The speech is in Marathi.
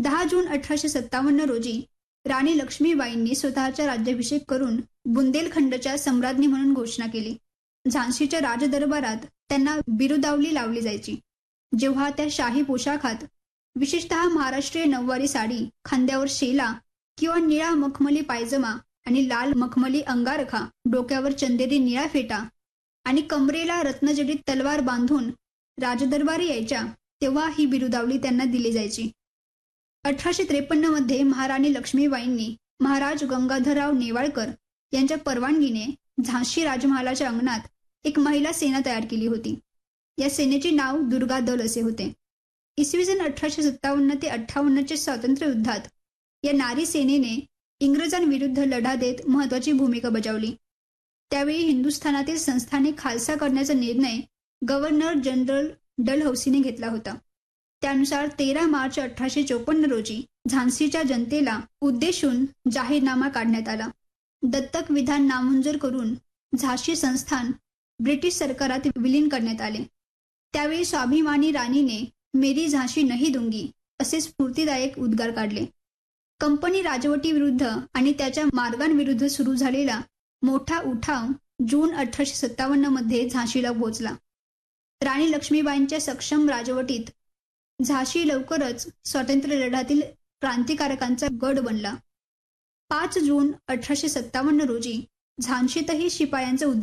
10 जून 1857 रोजी राणी लक्ष्मीबाईंनी स्वतःचा राज्याभिषेक करून बुंदेलखंडच्या सम्राज्ञी म्हणून घोषणा केली. झाशीच्या राजदरबारात त्यांना बिरुदावली लावली जायची. जेव्हा त्या शाही पोशाखात, विशेषतः महाराष्ट्रीय नऊवारी साडी, खांद्यावर शेला किंवा निळा मखमली पायजमा आणि लाल मखमली अंगारखा, डोक्यावर चंदेरी निळा फेटा आणि कमरेला रत्नजडित तलवार बांधून राजदरबारी यायच्या, तेव्हा ही बिरुदावली त्यांना दिली जायची. 1853 मध्ये महाराणी लक्ष्मीबाईंनी महाराज गंगाधरराव नेवाळकर यांच्या परवानगीने झाशी राजमहालाच्या अंगणात एक महिला सेना तयार केली होती. या सेनेचे नाव दुर्गा दल असे होते. इसवी सन 1857 ते 58 स्वातंत्र्य युद्धात या नारी सेनेने इंग्रजांविरुद्ध लढा देत महत्वाची भूमिका बजावली. त्यावेळी हिंदुस्थानातील संस्थाने खालसा करण्याचा निर्णय गव्हर्नर जनरल डलहौसीने घेतला होता. त्यानुसार 13 मार्च 1854 रोजी झाशीच्या जनतेला उद्देशून जाहीरनामा काढण्यात आला. दत्तक विधान नामंजूर करून झाशी संस्थान ब्रिटिश सरकारात विलीन करण्यात आले. त्यावेळी स्वाभिमानी राणीने मेरी झाशी नहीं दूंगी असे स्फूर्तिदायक उद्गार काढले. कंपनी राजवटीविरुद्ध आणि त्याच्या मार्गांविरुद्ध सुरू झालेला मोठा उठाव जून 1857 मध्ये झाशीला पोहोचला. राणी लक्ष्मीबाईंच्या सक्षम राजवटीत झाशी लवकरच स्वातंत्र्य लढ्यातील क्रांतिकारकांचा गड बनला. 5 जून 1857 रोजी झाशीतही शिपायांचा